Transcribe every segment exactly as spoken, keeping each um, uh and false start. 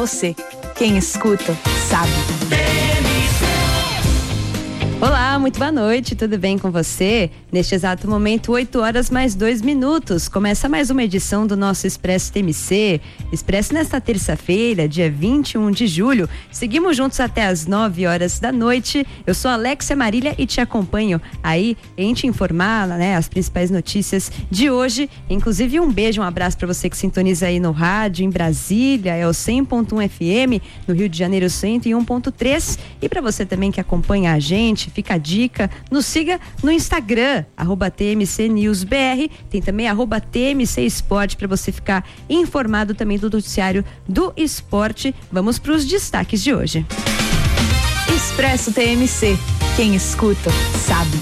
você. Quem escuta, sabe. Olá, muito boa noite, tudo bem com você? Neste exato momento, oito horas mais dois minutos. Começa mais uma edição do nosso Expresso T M C. Expresso nesta terça-feira, dia vinte e um de julho. Seguimos juntos até as nove horas da noite. Eu sou Alexia Marília e te acompanho aí em te informar, né, as principais notícias de hoje. Inclusive, um beijo, um abraço para você que sintoniza aí no rádio, em Brasília, é o cem ponto um F M, no Rio de Janeiro, cento e um ponto três. E para você também que acompanha a gente, fica a dica, nos siga no Instagram, arroba T M C News B R, tem também arroba T M C Esporte para você ficar informado também do noticiário do esporte. Vamos para os destaques de hoje. Expresso T M C, quem escuta, sabe.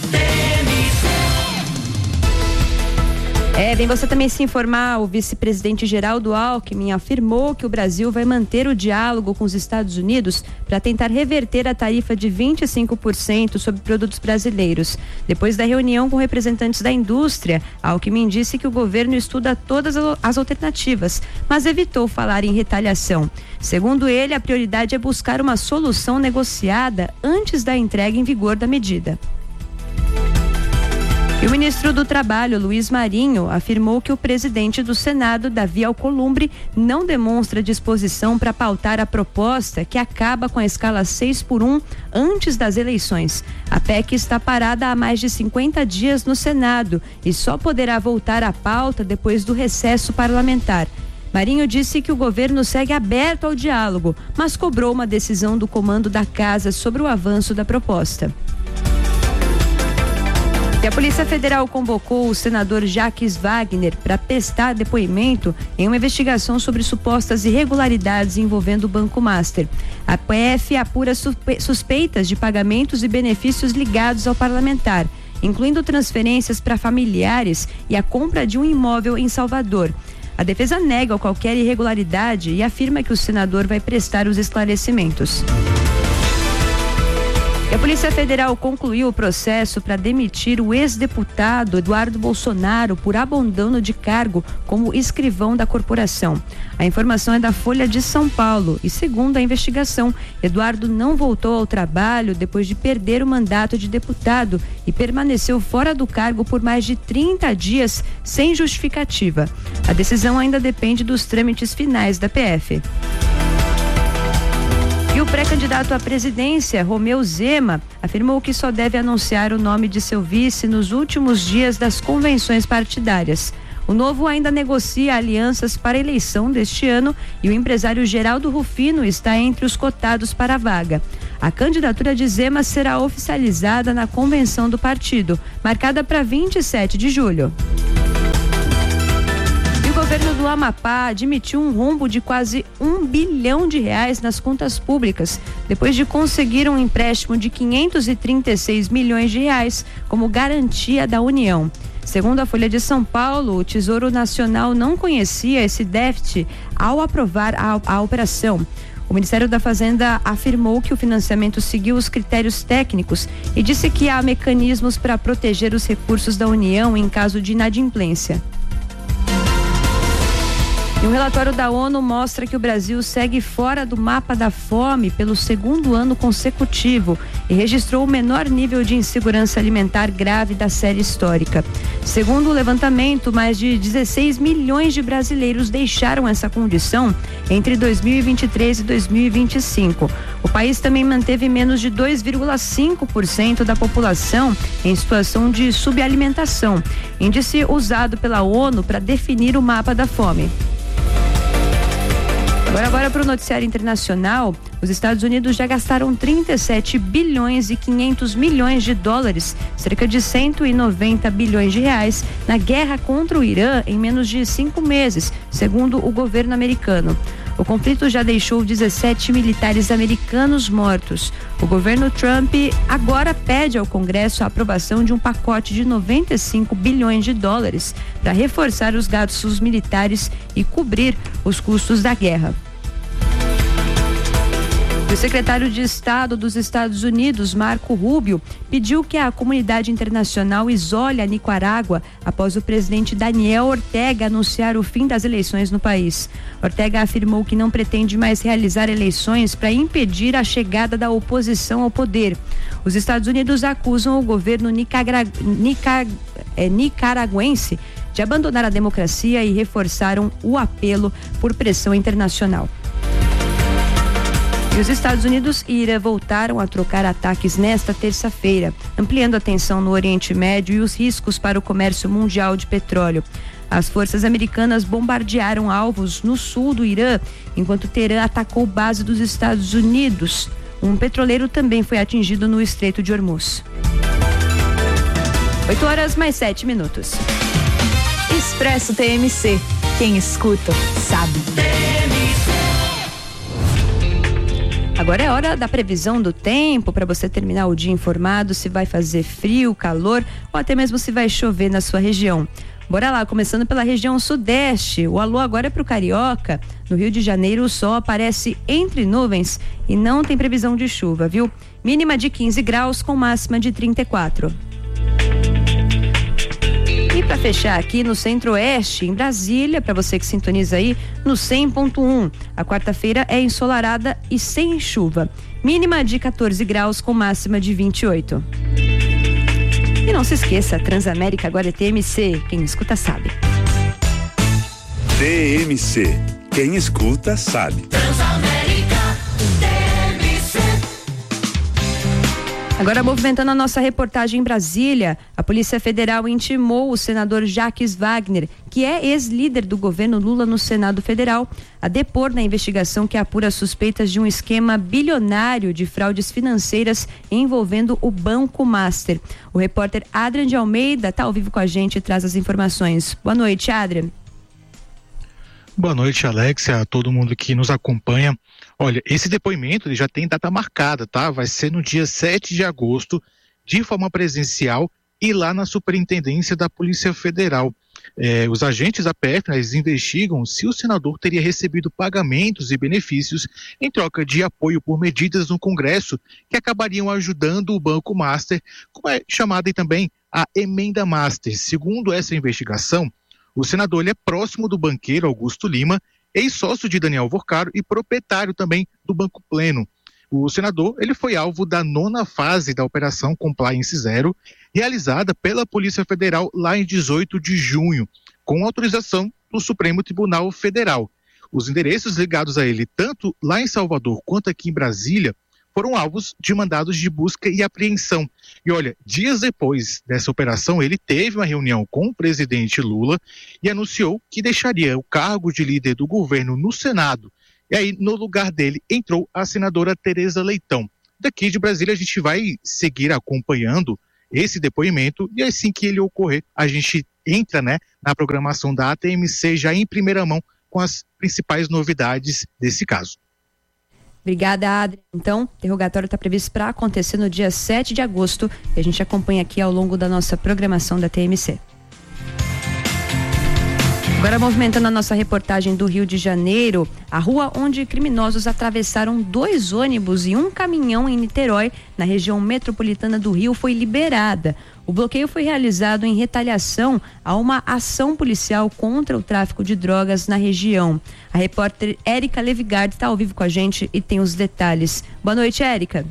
É, bem, você também se informar, o vice-presidente Geraldo Alckmin afirmou que o Brasil vai manter o diálogo com os Estados Unidos para tentar reverter a tarifa de vinte e cinco por cento sobre produtos brasileiros. Depois da reunião com representantes da indústria, Alckmin disse que o governo estuda todas as alternativas, mas evitou falar em retaliação. Segundo ele, a prioridade é buscar uma solução negociada antes da entrega em vigor da medida. E o ministro do Trabalho, Luiz Marinho, afirmou que o presidente do Senado, Davi Alcolumbre, não demonstra disposição para pautar a proposta que acaba com a escala seis por um antes das eleições. A P E C está parada há mais de cinquenta dias no Senado e só poderá voltar à pauta depois do recesso parlamentar. Marinho disse que o governo segue aberto ao diálogo, mas cobrou uma decisão do comando da casa sobre o avanço da proposta. E a Polícia Federal convocou o senador Jacques Wagner para prestar depoimento em uma investigação sobre supostas irregularidades envolvendo o Banco Master. A P F apura suspeitas de pagamentos e benefícios ligados ao parlamentar, incluindo transferências para familiares e a compra de um imóvel em Salvador. A defesa nega qualquer irregularidade e afirma que o senador vai prestar os esclarecimentos. E a Polícia Federal concluiu o processo para demitir o ex-deputado Eduardo Bolsonaro por abandono de cargo como escrivão da corporação. A informação é da Folha de São Paulo e, segundo a investigação, Eduardo não voltou ao trabalho depois de perder o mandato de deputado e permaneceu fora do cargo por mais de trinta dias sem justificativa. A decisão ainda depende dos trâmites finais da P F. E o pré-candidato à presidência, Romeu Zema, afirmou que só deve anunciar o nome de seu vice nos últimos dias das convenções partidárias. O Novo ainda negocia alianças para a eleição deste ano e o empresário Geraldo Rufino está entre os cotados para a vaga. A candidatura de Zema será oficializada na convenção do partido, marcada para vinte e sete de julho. O governo do Amapá admitiu um rombo de quase um bilhão de reais nas contas públicas, depois de conseguir um empréstimo de quinhentos e trinta e seis milhões de reais como garantia da União. Segundo a Folha de São Paulo, o Tesouro Nacional não conhecia esse déficit ao aprovar a, a operação. O Ministério da Fazenda afirmou que o financiamento seguiu os critérios técnicos e disse que há mecanismos para proteger os recursos da União em caso de inadimplência. E um relatório da ONU mostra que o Brasil segue fora do mapa da fome pelo segundo ano consecutivo e registrou o menor nível de insegurança alimentar grave da série histórica. Segundo o levantamento, mais de dezesseis milhões de brasileiros deixaram essa condição entre dois mil e vinte e três e dois mil e vinte e cinco. O país também manteve menos de dois vírgula cinco por cento da população em situação de subalimentação, índice usado pela ONU para definir o mapa da fome. Agora, agora para o noticiário internacional, os Estados Unidos já gastaram trinta e sete bilhões e quinhentos milhões de dólares, cerca de cento e noventa bilhões de reais, na guerra contra o Irã em menos de cinco meses, segundo o governo americano. O conflito já deixou dezessete militares americanos mortos. O governo Trump agora pede ao Congresso a aprovação de um pacote de noventa e cinco bilhões de dólares para reforçar os gastos militares e cobrir os custos da guerra. O secretário de Estado dos Estados Unidos, Marco Rubio, pediu que a comunidade internacional isole a Nicarágua após o presidente Daniel Ortega anunciar o fim das eleições no país. Ortega afirmou que não pretende mais realizar eleições para impedir a chegada da oposição ao poder. Os Estados Unidos acusam o governo nicagra... Nica... é, nicaragüense de abandonar a democracia e reforçaram o apelo por pressão internacional. E os Estados Unidos e Irã voltaram a trocar ataques nesta terça-feira, ampliando a tensão no Oriente Médio e os riscos para o comércio mundial de petróleo. As forças americanas bombardearam alvos no sul do Irã, enquanto Teherã atacou base dos Estados Unidos. Um petroleiro também foi atingido no Estreito de Hormuz. oito horas mais sete minutos. Expresso T M C. Quem escuta, sabe. Agora é hora da previsão do tempo para você terminar o dia informado se vai fazer frio, calor ou até mesmo se vai chover na sua região. Bora lá, começando pela região sudeste. O alô agora é para o Carioca. No Rio de Janeiro o sol aparece entre nuvens e não tem previsão de chuva, viu? Mínima de quinze graus com máxima de trinta e quatro. E para fechar aqui no Centro-Oeste, em Brasília, para você que sintoniza aí, no cem ponto um. A quarta-feira é ensolarada e sem chuva. Mínima de quatorze graus com máxima de vinte e oito. E não se esqueça, a Transamérica agora é T M C. Quem escuta sabe. T M C. Quem escuta sabe. Transamérica T M C. Agora, movimentando a nossa reportagem em Brasília, a Polícia Federal intimou o senador Jacques Wagner, que é ex-líder do governo Lula no Senado Federal, a depor na investigação que apura suspeitas de um esquema bilionário de fraudes financeiras envolvendo o Banco Master. O repórter Adrian de Almeida está ao vivo com a gente e traz as informações. Boa noite, Adrian. Boa noite, Alexia, a todo mundo que nos acompanha. Olha, esse depoimento ele já tem data marcada, tá? Vai ser no dia sete de agosto, de forma presencial e lá na Superintendência da Polícia Federal. É, os agentes da P F, né, eles investigam se o senador teria recebido pagamentos e benefícios em troca de apoio por medidas no Congresso que acabariam ajudando o Banco Master, como é chamada também a Emenda Master. Segundo essa investigação, o senador ele é próximo do banqueiro Augusto Lima, ex-sócio de Daniel Vorcaro e proprietário também do Banco Pleno. O senador ele foi alvo da nona fase da Operação Compliance Zero, realizada pela Polícia Federal lá em dezoito de junho, com autorização do Supremo Tribunal Federal. Os endereços ligados a ele, tanto lá em Salvador quanto aqui em Brasília, foram alvos de mandados de busca e apreensão. E olha, dias depois dessa operação, ele teve uma reunião com o presidente Lula e anunciou que deixaria o cargo de líder do governo no Senado. E aí, no lugar dele, entrou a senadora Tereza Leitão. Daqui de Brasília, a gente vai seguir acompanhando esse depoimento e assim que ele ocorrer, a gente entra, né, na programação da A T M C já em primeira mão com as principais novidades desse caso. Obrigada, Adri. Então, o interrogatório está previsto para acontecer no dia sete de agosto e a gente acompanha aqui ao longo da nossa programação da T M C. Agora, movimentando a nossa reportagem do Rio de Janeiro, a rua onde criminosos atravessaram dois ônibus e um caminhão em Niterói, na região metropolitana do Rio, foi liberada. O bloqueio foi realizado em retaliação a uma ação policial contra o tráfico de drogas na região. A repórter Érica Levigard está ao vivo com a gente e tem os detalhes. Boa noite, Érica.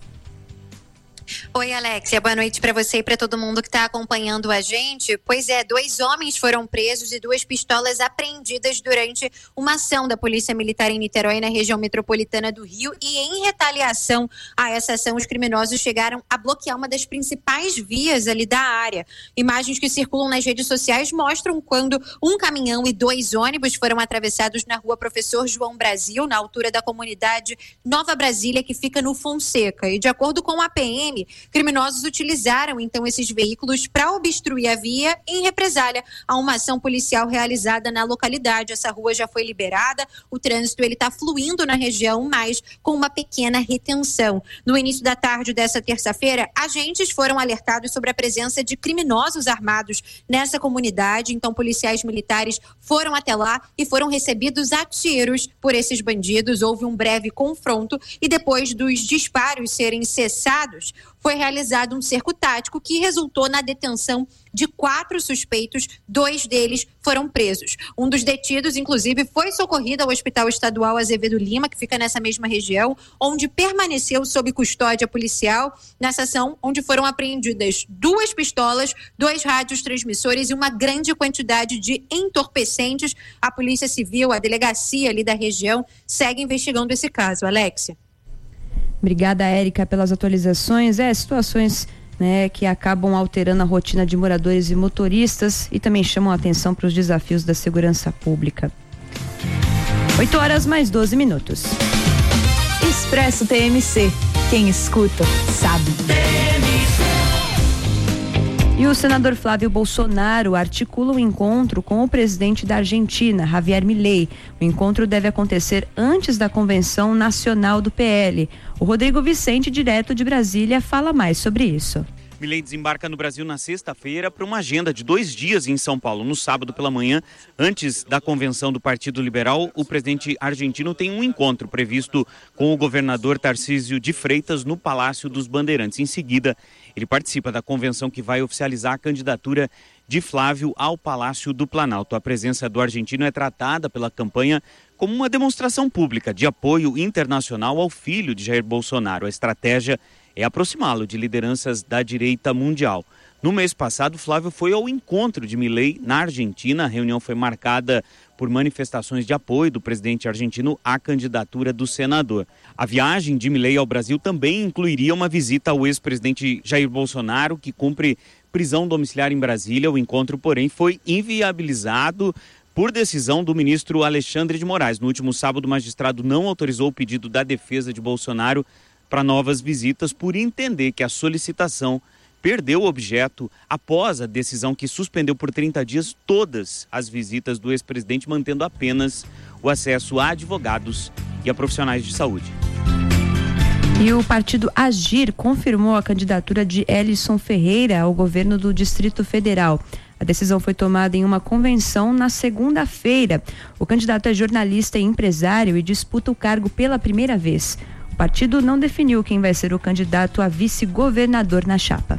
Oi, Alexia, boa noite para você e para todo mundo que está acompanhando a gente. Pois é, dois homens foram presos e duas pistolas apreendidas durante uma ação da Polícia Militar em Niterói, na região metropolitana do Rio, e em retaliação a essa ação, os criminosos chegaram a bloquear uma das principais vias ali da área. Imagens que circulam nas redes sociais mostram quando um caminhão e dois ônibus foram atravessados na rua Professor João Brasil, na altura da comunidade Nova Brasília, que fica no Fonseca. E de acordo com a P M, M, criminosos utilizaram então esses veículos para obstruir a via em represália a uma ação policial realizada na localidade. Essa rua já foi liberada, o trânsito ele está fluindo na região, mas com uma pequena retenção. No início da tarde dessa terça-feira, agentes foram alertados sobre a presença de criminosos armados nessa comunidade, então policiais militares foram até lá e foram recebidos a tiros por esses bandidos. Houve um breve confronto e depois dos disparos serem cessados, foi realizado um cerco tático que resultou na detenção de quatro suspeitos, dois deles foram presos. Um dos detidos, inclusive, foi socorrido ao Hospital Estadual Azevedo Lima, que fica nessa mesma região, onde permaneceu sob custódia policial, nessa ação onde foram apreendidas duas pistolas, dois rádios transmissores e uma grande quantidade de entorpecentes. A Polícia Civil, a delegacia ali da região, segue investigando esse caso. Alexia. Obrigada, Érica, pelas atualizações. É, situações, né, que acabam alterando a rotina de moradores e motoristas e também chamam a atenção para os desafios da segurança pública. oito horas mais doze minutos. Expresso T M C. Quem escuta, sabe. E o senador Flávio Bolsonaro articula um encontro com o presidente da Argentina, Javier Milei. O encontro deve acontecer antes da convenção nacional do P L. O Rodrigo Vicente, direto de Brasília, fala mais sobre isso. Milei desembarca no Brasil na sexta-feira para uma agenda de dois dias em São Paulo. No sábado pela manhã, antes da convenção do Partido Liberal, o presidente argentino tem um encontro previsto com o governador Tarcísio de Freitas no Palácio dos Bandeirantes. Em seguida, ele participa da convenção que vai oficializar a candidatura de Flávio ao Palácio do Planalto. A presença do argentino é tratada pela campanha como uma demonstração pública de apoio internacional ao filho de Jair Bolsonaro. A estratégia é aproximá-lo de lideranças da direita mundial. No mês passado, Flávio foi ao encontro de Milei na Argentina. A reunião foi marcada por manifestações de apoio do presidente argentino à candidatura do senador. A viagem de Milei ao Brasil também incluiria uma visita ao ex-presidente Jair Bolsonaro, que cumpre prisão domiciliar em Brasília. O encontro, porém, foi inviabilizado por decisão do ministro Alexandre de Moraes. No último sábado, o magistrado não autorizou o pedido da defesa de Bolsonaro para novas visitas por entender que a solicitação perdeu o objeto após a decisão que suspendeu por trinta dias todas as visitas do ex-presidente, mantendo apenas o acesso a advogados e a profissionais de saúde. E o partido Agir confirmou a candidatura de Elison Ferreira ao governo do Distrito Federal. A decisão foi tomada em uma convenção na segunda-feira. O candidato é jornalista e empresário e disputa o cargo pela primeira vez. O partido não definiu quem vai ser o candidato a vice-governador na chapa.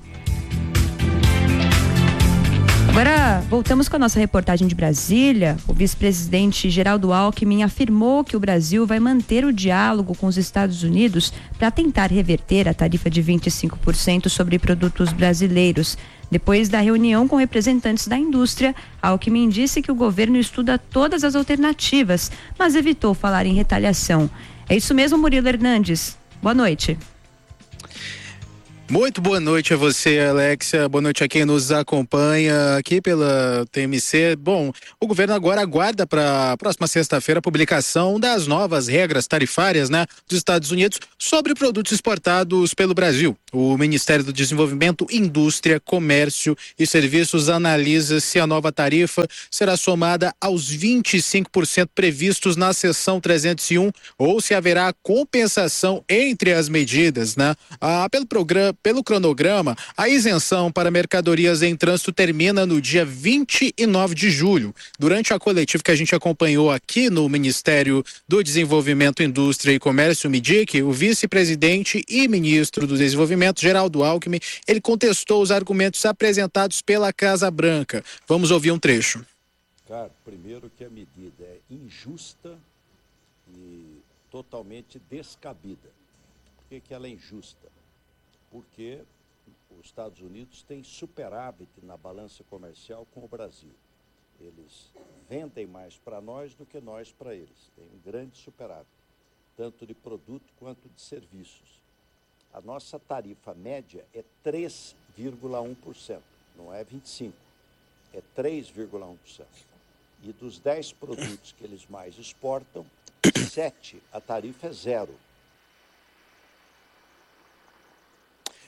Agora, voltamos com a nossa reportagem de Brasília. O vice-presidente Geraldo Alckmin afirmou que o Brasil vai manter o diálogo com os Estados Unidos para tentar reverter a tarifa de vinte e cinco por cento sobre produtos brasileiros. Depois da reunião com representantes da indústria, Alckmin disse que o governo estuda todas as alternativas, mas evitou falar em retaliação. É isso mesmo, Murilo Hernandes. Boa noite. Muito boa noite a você, Alexia. Boa noite a quem nos acompanha aqui pela T M C. Bom, o governo agora aguarda para a próxima sexta-feira a publicação das novas regras tarifárias, né, dos Estados Unidos sobre produtos exportados pelo Brasil. O Ministério do Desenvolvimento, Indústria, Comércio e Serviços analisa se a nova tarifa será somada aos vinte e cinco por cento previstos na seção trezentos e um ou se haverá compensação entre as medidas, né? Ah, pelo programa Pelo cronograma, a isenção para mercadorias em trânsito termina no dia vinte e nove de julho. Durante a coletiva que a gente acompanhou aqui no Ministério do Desenvolvimento, Indústria e Comércio, MIDIC, o vice-presidente e ministro do Desenvolvimento, Geraldo Alckmin, ele contestou os argumentos apresentados pela Casa Branca. Vamos ouvir um trecho. Cara, primeiro que a medida é injusta e totalmente descabida. Por que que ela é injusta? Porque os Estados Unidos têm superávit na balança comercial com o Brasil. Eles vendem mais para nós do que nós para eles. Tem um grande superávit, tanto de produto quanto de serviços. A nossa tarifa média é três vírgula um por cento, não é vinte e cinco por cento, é três vírgula um por cento. E dos dez produtos que eles mais exportam, sete, a tarifa é zero.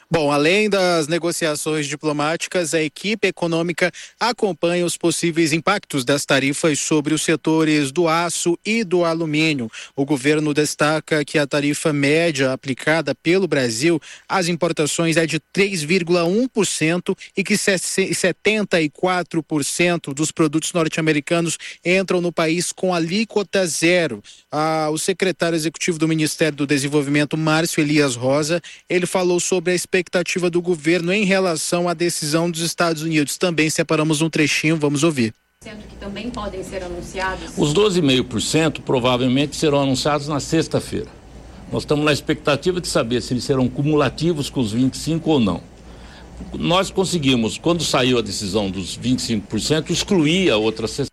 Bom, além das negociações diplomáticas, a equipe econômica acompanha os possíveis impactos das tarifas sobre os setores do aço e do alumínio. O governo destaca que a tarifa média aplicada pelo Brasil às importações é de três vírgula um por cento e que setenta e quatro por cento dos produtos norte-americanos entram no país com alíquota zero. Ah, o secretário executivo do Ministério do Desenvolvimento, Márcio Elias Rosa, ele falou sobre a expectativa expectativa do governo em relação à decisão dos Estados Unidos. Também separamos um trechinho, vamos ouvir. Que também podem ser anunciados? Os doze vírgula cinco por cento provavelmente serão anunciados na sexta-feira. Nós estamos na expectativa de saber se eles serão cumulativos com os vinte e cinco por cento ou não. Nós conseguimos, quando saiu a decisão dos vinte e cinco por cento, excluir a outra sexta.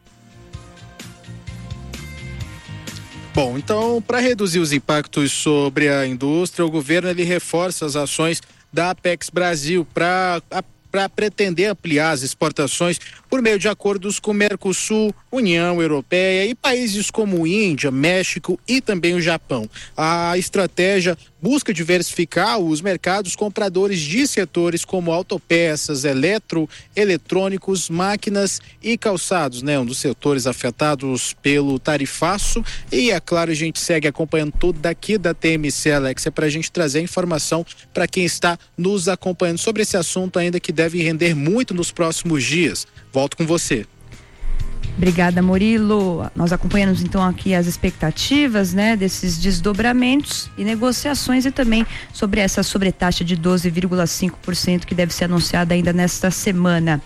Bom, então, para reduzir os impactos sobre a indústria, o governo ele reforça as ações da Apex Brasil para para pretender ampliar as exportações por meio de acordos com o Mercosul, União Europeia e países como Índia, México e também o Japão. A estratégia busca diversificar os mercados compradores de setores como autopeças, eletro, eletrônicos, máquinas e calçados, né? Um dos setores afetados pelo tarifaço. E, é claro, a gente segue acompanhando tudo daqui da T M C, Alexia, para a gente trazer informação para quem está nos acompanhando sobre esse assunto ainda que deve render muito nos próximos dias. Volto com você. Obrigada, Murilo. Nós acompanhamos então aqui as expectativas, né, desses desdobramentos e negociações e também sobre essa sobretaxa de doze vírgula cinco por cento que deve ser anunciada ainda nesta semana.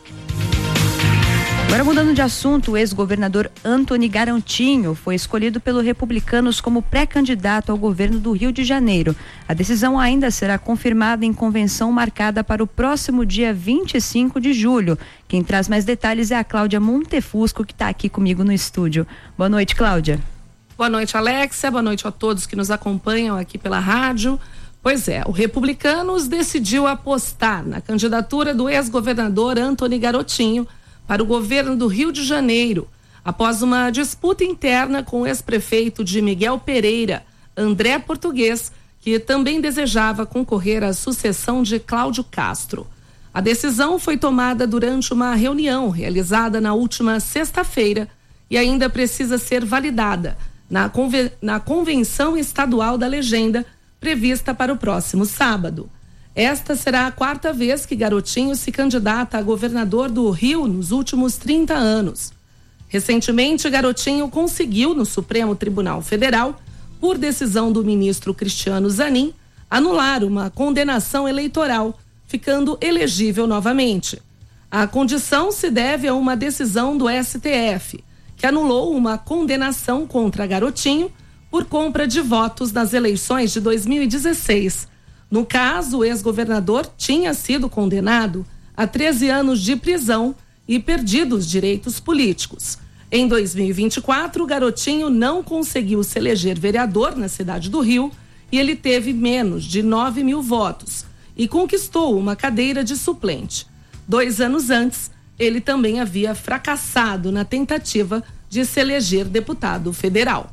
Agora, mudando de assunto, o ex-governador Antony Garotinho foi escolhido pelos republicanos como pré-candidato ao governo do Rio de Janeiro. A decisão ainda será confirmada em convenção marcada para o próximo dia vinte e cinco de julho. Quem traz mais detalhes é a Cláudia Montefusco, que está aqui comigo no estúdio. Boa noite, Cláudia. Boa noite, Alexia. Boa noite a todos que nos acompanham aqui pela rádio. Pois é, o Republicanos decidiu apostar na candidatura do ex-governador Antony Garotinho para o governo do Rio de Janeiro, após uma disputa interna com o ex-prefeito de Miguel Pereira, André Português, que também desejava concorrer à sucessão de Cláudio Castro. A decisão foi tomada durante uma reunião realizada na última sexta-feira e ainda precisa ser validada na, conven- na Convenção Estadual da Legenda, prevista para o próximo sábado. Esta será a quarta vez que Garotinho se candidata a governador do Rio nos últimos trinta anos. Recentemente, Garotinho conseguiu no Supremo Tribunal Federal, por decisão do ministro Cristiano Zanin, anular uma condenação eleitoral, ficando elegível novamente. A condição se deve a uma decisão do S T F, que anulou uma condenação contra Garotinho por compra de votos nas eleições de dois mil e dezesseis. No caso, o ex-governador tinha sido condenado a treze anos de prisão e perdido os direitos políticos. Em dois mil e vinte e quatro, o Garotinho não conseguiu se eleger vereador na cidade do Rio e ele teve menos de nove mil votos e conquistou uma cadeira de suplente. Dois anos antes, ele também havia fracassado na tentativa de se eleger deputado federal.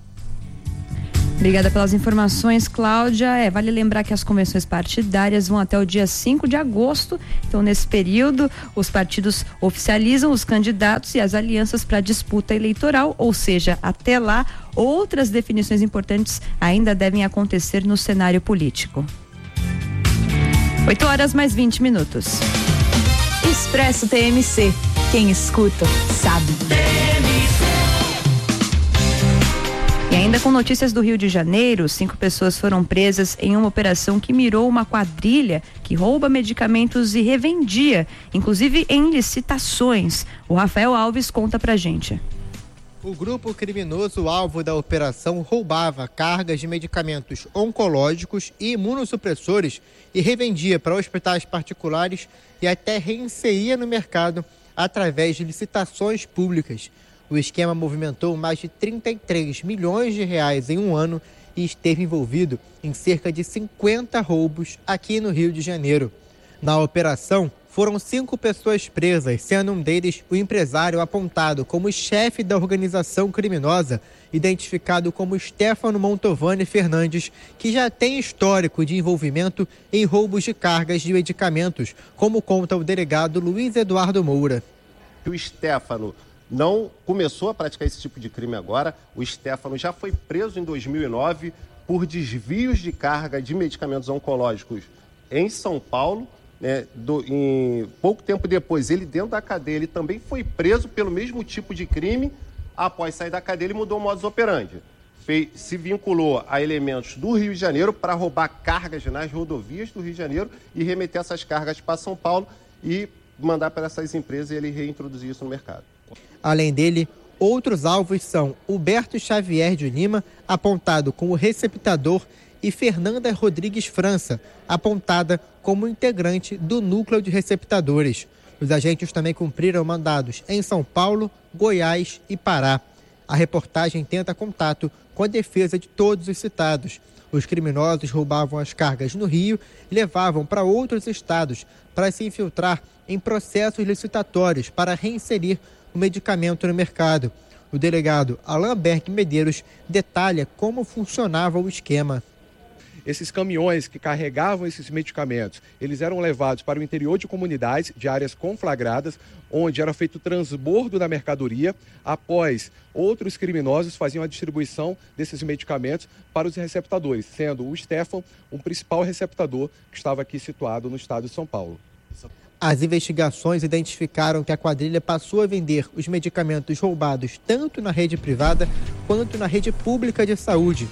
Obrigada pelas informações, Cláudia. É, vale lembrar que as convenções partidárias vão até o dia cinco de agosto. Então, nesse período, os partidos oficializam os candidatos e as alianças para a disputa eleitoral, ou seja, até lá, outras definições importantes ainda devem acontecer no cenário político. oito horas mais vinte minutos. Expresso T M C. Quem escuta, sabe. E ainda com notícias do Rio de Janeiro, cinco pessoas foram presas em uma operação que mirou uma quadrilha que rouba medicamentos e revendia, inclusive em licitações. O Rafael Alves conta pra gente. O grupo criminoso alvo da operação roubava cargas de medicamentos oncológicos e imunossupressores e revendia para hospitais particulares e até reinseria no mercado através de licitações públicas. O esquema movimentou mais de trinta e três milhões de reais em um ano e esteve envolvido em cerca de cinquenta roubos aqui no Rio de Janeiro. Na operação, foram cinco pessoas presas, sendo um deles o empresário apontado como chefe da organização criminosa, identificado como Stefano Montovani Fernandes, que já tem histórico de envolvimento em roubos de cargas de medicamentos, como conta o delegado Luiz Eduardo Moura. O Stefano não começou a praticar esse tipo de crime agora. O Stefano já foi preso em dois mil e nove por desvios de carga de medicamentos oncológicos em São Paulo. Né, do, em, pouco tempo depois, ele dentro da cadeia, ele também foi preso pelo mesmo tipo de crime. Após sair da cadeia, ele mudou o modus operandi. Fez, se vinculou a elementos do Rio de Janeiro para roubar cargas nas rodovias do Rio de Janeiro e remeter essas cargas para São Paulo e mandar para essas empresas e ele reintroduzir isso no mercado. Além dele, outros alvos são Huberto Xavier de Lima, apontado como receptador, e Fernanda Rodrigues França, apontada como integrante do núcleo de receptadores. Os agentes também cumpriram mandados em São Paulo, Goiás e Pará. A reportagem tenta contato com a defesa de todos os citados. Os criminosos roubavam as cargas no Rio e levavam para outros estados para se infiltrar em processos licitatórios para reinserir o medicamento no mercado. O delegado Alain Berg Medeiros detalha como funcionava o esquema. Esses caminhões que carregavam esses medicamentos, eles eram levados para o interior de comunidades, de áreas conflagradas, onde era feito o transbordo da mercadoria. Após, outros criminosos faziam a distribuição desses medicamentos para os receptadores, sendo o Stefan um principal receptador que estava aqui situado no estado de São Paulo. As investigações identificaram que a quadrilha passou a vender os medicamentos roubados tanto na rede privada quanto na rede pública de saúde.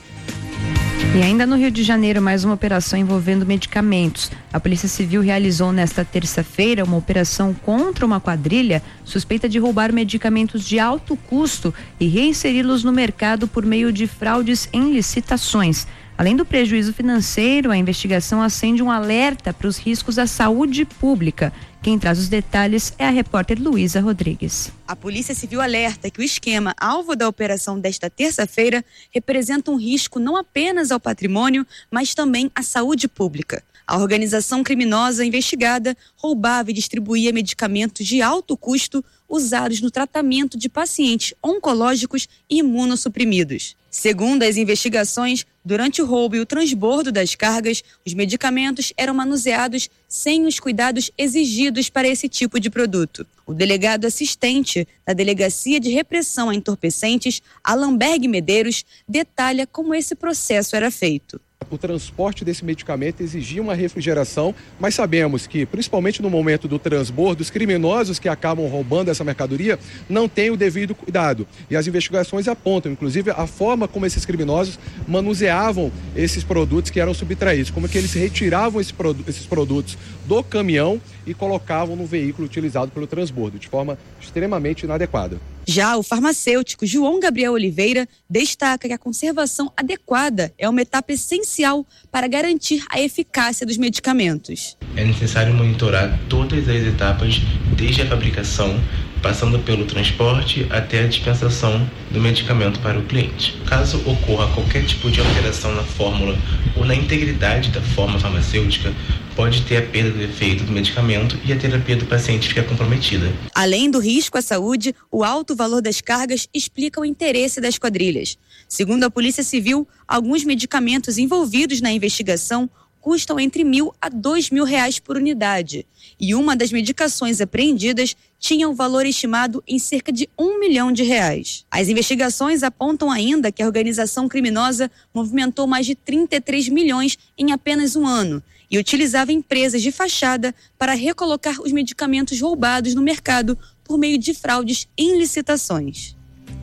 E ainda no Rio de Janeiro, mais uma operação envolvendo medicamentos. A Polícia Civil realizou nesta terça-feira uma operação contra uma quadrilha suspeita de roubar medicamentos de alto custo e reinseri-los no mercado por meio de fraudes em licitações. Além do prejuízo financeiro, a investigação acende um alerta para os riscos à saúde pública. Quem traz os detalhes é a repórter Luísa Rodrigues. A Polícia Civil alerta que o esquema alvo da operação desta terça-feira representa um risco não apenas ao patrimônio, mas também à saúde pública. A organização criminosa investigada roubava e distribuía medicamentos de alto custo usados no tratamento de pacientes oncológicos e imunossuprimidos. Segundo as investigações, durante o roubo e o transbordo das cargas, os medicamentos eram manuseados sem os cuidados exigidos para esse tipo de produto. O delegado assistente da Delegacia de Repressão a Entorpecentes, Alain Berg Medeiros, detalha como esse processo era feito. O transporte desse medicamento exigia uma refrigeração, mas sabemos que, principalmente no momento do transbordo, os criminosos que acabam roubando essa mercadoria não têm o devido cuidado. E as investigações apontam, inclusive, a forma como esses criminosos manuseavam esses produtos que eram subtraídos, como que eles retiravam esse produ- esses produtos do caminhão e colocavam no veículo utilizado pelo transbordo, de forma extremamente inadequada. Já o farmacêutico João Gabriel Oliveira destaca que a conservação adequada é uma etapa essencial para garantir a eficácia dos medicamentos. É necessário monitorar todas as etapas, desde a fabricação, passando pelo transporte até a dispensação do medicamento para o cliente. Caso ocorra qualquer tipo de alteração na fórmula ou na integridade da forma farmacêutica, pode ter a perda do efeito do medicamento e a terapia do paciente fica comprometida. Além do risco à saúde, o alto valor das cargas explica o interesse das quadrilhas. Segundo a Polícia Civil, alguns medicamentos envolvidos na investigação custam entre mil a dois mil reais por unidade. E uma das medicações apreendidas tinha um valor estimado em cerca de um milhão de reais. As investigações apontam ainda que a organização criminosa movimentou mais de trinta e três milhões em apenas um ano e utilizava empresas de fachada para recolocar os medicamentos roubados no mercado por meio de fraudes em licitações.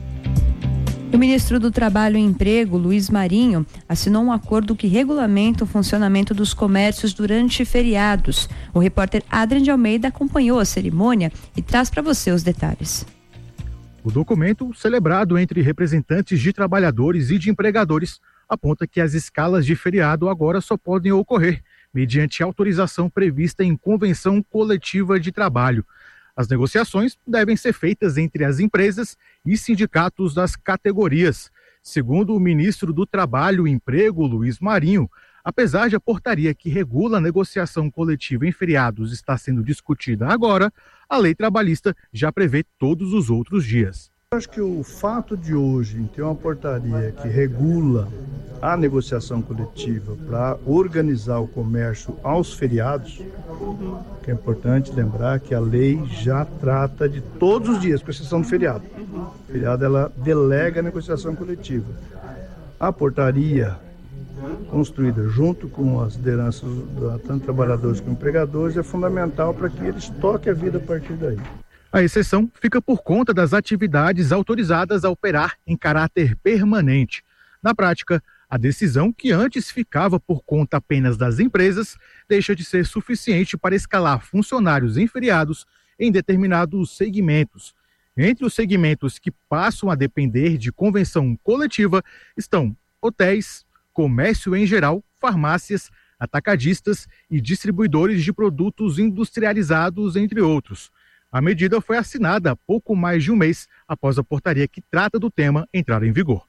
O ministro do Trabalho e Emprego, Luiz Marinho, assinou um acordo que regulamenta o funcionamento dos comércios durante feriados. O repórter Adrian de Almeida acompanhou a cerimônia e traz para você os detalhes. O documento, celebrado entre representantes de trabalhadores e de empregadores, aponta que as escalas de feriado agora só podem ocorrer mediante autorização prevista em convenção coletiva de trabalho. As negociações devem ser feitas entre as empresas e sindicatos das categorias. Segundo o ministro do Trabalho e Emprego, Luiz Marinho, Apesar de a portaria que regula a negociação coletiva em feriados estar sendo discutida agora, a lei trabalhista já prevê todos os outros dias. Eu acho que o fato de hoje ter uma portaria que regula a negociação coletiva para organizar o comércio aos feriados, que é importante lembrar que a lei já trata de todos os dias, com exceção do feriado. O feriado ela delega a negociação coletiva. A portaria construída junto com as lideranças, tanto trabalhadores como empregadores, é fundamental para que eles toquem a vida a partir daí. A exceção fica por conta das atividades autorizadas a operar em caráter permanente. Na prática, a decisão, que antes ficava por conta apenas das empresas, deixa de ser suficiente para escalar funcionários em feriados em determinados segmentos. Entre os segmentos que passam a depender de convenção coletiva estão hotéis, comércio em geral, farmácias, atacadistas e distribuidores de produtos industrializados, entre outros. A medida foi assinada há pouco mais de um mês após a portaria que trata do tema entrar em vigor.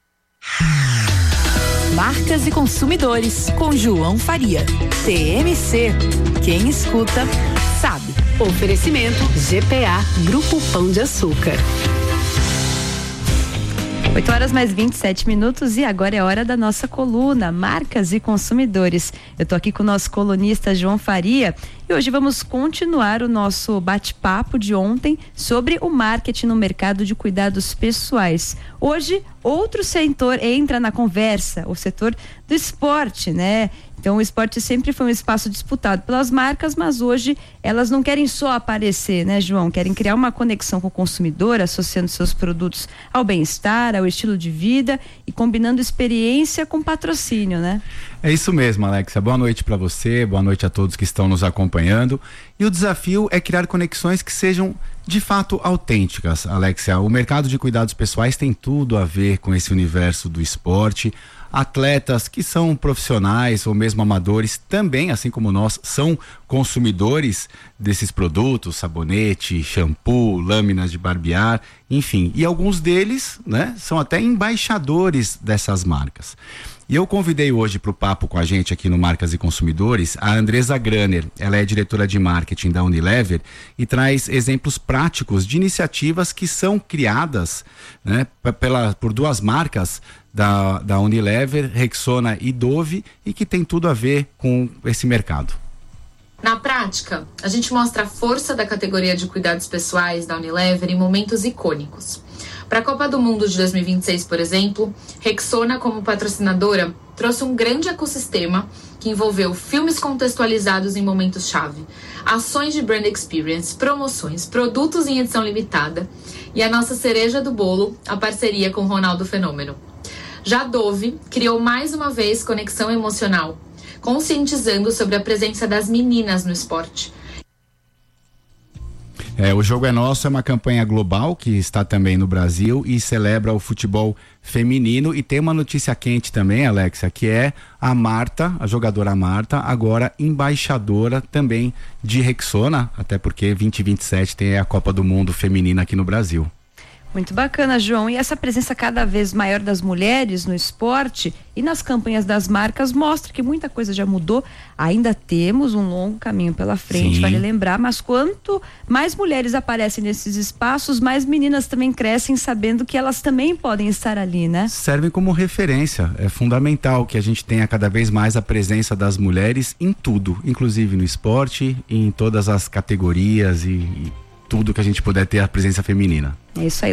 Marcas e consumidores, com João Faria. T M C. Quem escuta, sabe. Oferecimento G P A, Grupo Pão de Açúcar. oito horas mais vinte e sete minutos e agora é hora da nossa coluna Marcas e Consumidores. Eu tô aqui com o nosso colunista João Faria e hoje vamos continuar o nosso bate-papo de ontem sobre o marketing no mercado de cuidados pessoais. Hoje, outro setor entra na conversa, o setor do esporte, né? Então o esporte sempre foi um espaço disputado pelas marcas, mas hoje elas não querem só aparecer, né, João? Querem criar uma conexão com o consumidor, associando seus produtos ao bem-estar, ao estilo de vida e combinando experiência com patrocínio, né? É isso mesmo, Alexia. Boa noite para você, boa noite a todos que estão nos acompanhando. E o desafio é criar conexões que sejam de fato autênticas, Alexia. O mercado de cuidados pessoais tem tudo a ver com esse universo do esporte. Atletas que são profissionais ou mesmo amadores também, assim como nós, são consumidores desses produtos, sabonete, shampoo, lâminas de barbear, enfim. E alguns deles, né, são até embaixadores dessas marcas. E eu convidei hoje para o papo com a gente aqui no Marcas e Consumidores a Andresa Graner. Ela é diretora de marketing da Unilever e traz exemplos práticos de iniciativas que são criadas, né, pela, por duas marcas da, da Unilever, Rexona e Dove, e que tem tudo a ver com esse mercado. Na prática, a gente mostra a força da categoria de cuidados pessoais da Unilever em momentos icônicos. Para a Copa do Mundo de dois mil e vinte e seis, por exemplo, Rexona, como patrocinadora, trouxe um grande ecossistema que envolveu filmes contextualizados em momentos-chave, ações de brand experience, promoções, produtos em edição limitada e a nossa cereja do bolo, a parceria com Ronaldo Fenômeno. Já a Dove criou mais uma vez conexão emocional, conscientizando sobre a presença das meninas no esporte. É, o Jogo é Nosso é uma campanha global que está também no Brasil e celebra o futebol feminino, e tem uma notícia quente também, Alexia, que é a Marta, a jogadora Marta, agora embaixadora também de Rexona, até porque vinte e vinte e sete tem a Copa do Mundo feminina aqui no Brasil. Muito bacana, João. E essa presença cada vez maior das mulheres no esporte e nas campanhas das marcas mostra que muita coisa já mudou. Ainda temos um longo caminho pela frente, Sim. vale lembrar, mas quanto mais mulheres aparecem nesses espaços, mais meninas também crescem sabendo que elas também podem estar ali, né? Servem como referência. É fundamental que a gente tenha cada vez mais a presença das mulheres em tudo, inclusive no esporte, em todas as categorias e, e tudo que a gente puder ter a presença feminina. É isso aí.